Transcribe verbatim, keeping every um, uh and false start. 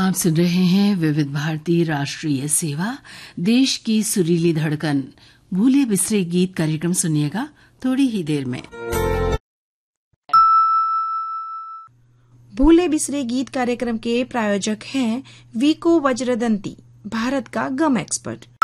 आप सुन रहे हैं विविध भारती राष्ट्रीय सेवा, देश की सुरीली धड़कन। भूले बिसरे गीत कार्यक्रम सुनिएगा थोड़ी ही देर में। भूले बिसरे गीत कार्यक्रम के प्रायोजक हैं वीको वज्रदंती, भारत का गम एक्सपर्ट।